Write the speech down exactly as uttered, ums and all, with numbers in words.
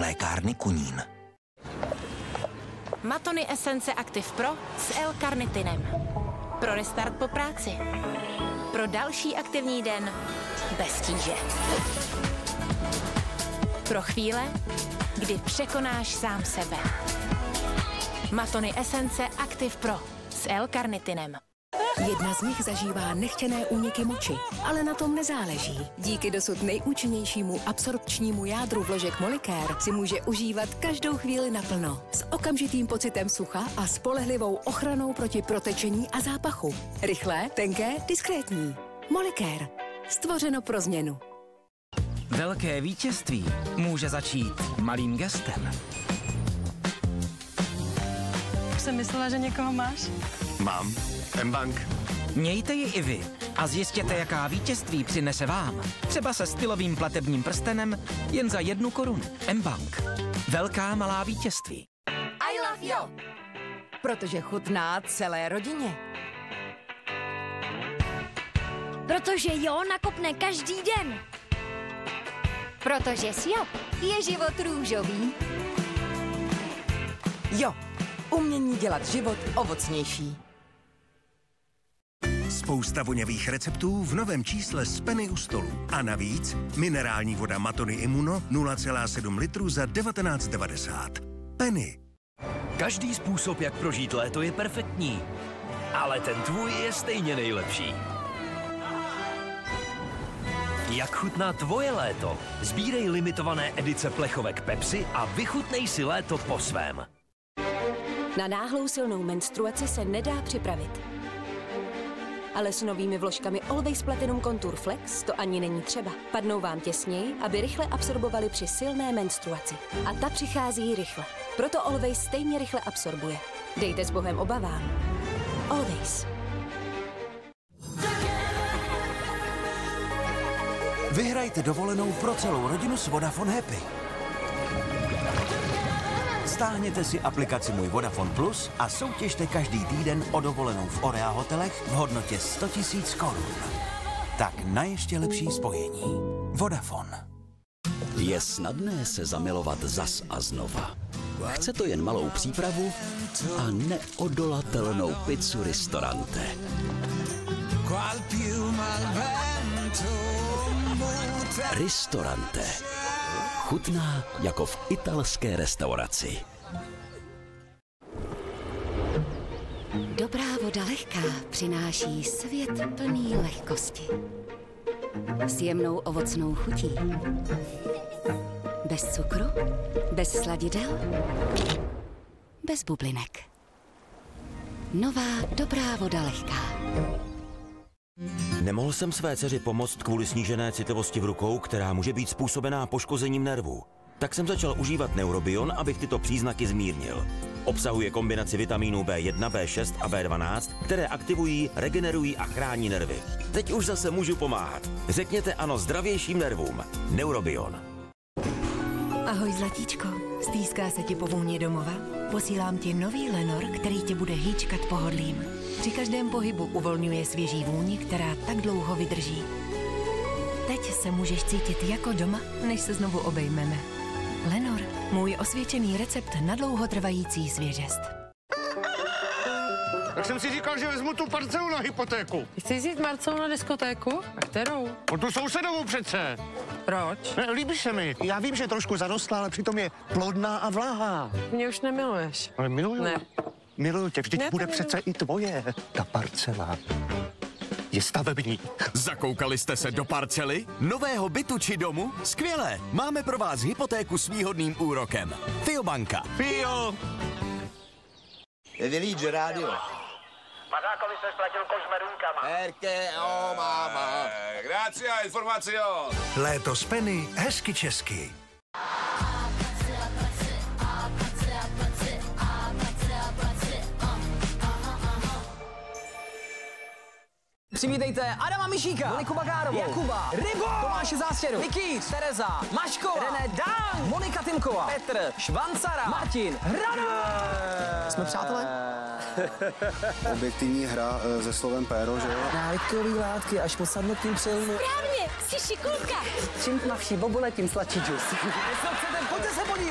Mlékárny Kunín. Matony Esence Active Pro s L-karnitinem. Pro restart po práci. Pro další aktivní den bez tíže. Pro chvíle, kdy překonáš sám sebe. Matony Esence Active Pro s L-karnitinem. Jedna z nich zažívá nechtěné úniky moči, ale na tom nezáleží. Díky dosud nejúčinnějšímu absorpčnímu jádru vložek Molicare si může užívat každou chvíli naplno. S okamžitým pocitem sucha a spolehlivou ochranou proti protečení a zápachu. Rychlé, tenké, diskrétní. Molicare. Stvořeno pro změnu. Velké vítězství může začít malým gestem. Už jsem myslela, že někoho máš. Mám. M-Bank. Mějte ji i vy a zjistěte, jaká vítězství přinese vám. Třeba se stylovým platebním prstenem jen za jednu korunu. M-Bank. Velká malá vítězství. I love you. Protože chutná celé rodině. Protože jo nakopne každý den. Protože s jo je život růžový. Jo, umění dělat život ovocnější. Spousta vonavých receptů v novém čísle z Penny u stolu. A navíc minerální voda Matony Immuno nula celá sedm litru za devatenáct devadesát. Penny. Každý způsob, jak prožít léto, je perfektní. Ale ten tvůj je stejně nejlepší. Jak chutná tvoje léto? Sbírej limitované edice plechovek Pepsi a vychutnej si léto po svém. Na náhlou silnou menstruaci se nedá připravit. Ale s novými vložkami Always Platinum Contour Flex to ani není třeba. Padnou vám těsněji, aby rychle absorbovali při silné menstruaci. A ta přichází rychle. Proto Always stejně rychle absorbuje. Dejte s Bohem obavám. Always. Vyhrajte dovolenou pro celou rodinu s Vodafone Happy. Stáhněte si aplikaci Můj Vodafone Plus a soutěžte každý týden o dovolenou v Orea hotelech v hodnotě sto tisíc korun. Tak na ještě lepší spojení. Vodafone. Je snadné se zamilovat zas a znova. Chce to jen malou přípravu a neodolatelnou pizzu Ristorante. Ristorante. Chutná jako v italské restauraci. Dobrá voda lehká přináší svět plný lehkosti. S jemnou ovocnou chutí. Bez cukru, bez sladidel, bez bublinek. Nová dobrá voda lehká. Nemohl jsem své dceři pomoct kvůli snížené citlivosti v rukou, která může být způsobená poškozením nervů. Tak jsem začal užívat Neurobion, abych tyto příznaky zmírnil. Obsahuje kombinaci vitamínů bé jedna, bé šest a bé dvanáct, které aktivují, regenerují a chrání nervy. Teď už zase můžu pomáhat. Řekněte ano zdravějším nervům. Neurobion. Ahoj zlatíčko, stýská se ti po vůni domova? Posílám ti nový Lenor, který tě bude hýčkat pohodlím. Při každém pohybu uvolňuje svěží vůni, která tak dlouho vydrží. Teď se můžeš cítit jako doma, než se znovu obejmeme. Lenor, můj osvědčený recept na dlouhotrvající svěžest. Tak jsem si říkal, že vezmu tu parcelu na hypotéku. Chci jít Marcelu na diskotéku? A kterou? O tu sousedovou přece. Proč? Ne, líbí se mi. Já vím, že je trošku zarostlá, ale přitom je plodná a vlahá. Mě už nemiluješ. Ale miluju. Ne. Miluju tě, vždyť Ne, bude miluju. přece i tvoje. Ta parcela je stavební. Zakoukali jste se do parcely? Nového bytu či domu? Skvělé! Máme pro vás hypotéku s výhodným úrokem. Fiobanka. Fio! Village Radio. Mazákovi se ztratil koš s meduňkama. Perché, oh máma. Eh, grazie, informacio. Léto z Penny hezky česky. Přivítejte Adama Mišíka, Moniku Bagárovou, Jakuba, Rybo, Tomáše Zástěru, Nikýř, Tereza, Maškova, René Dán, Monika Timková, Petr, Švancara, Martin, Hrada. Jsme přátelé? Objektivní hra e, se slovem péro, že jo? Návykový látky až po sadnutím přilnu. Správně, jsi šikulka. Čím tmavší bobule, tím sladší džus. Jestli chcete, pojďte se podívat.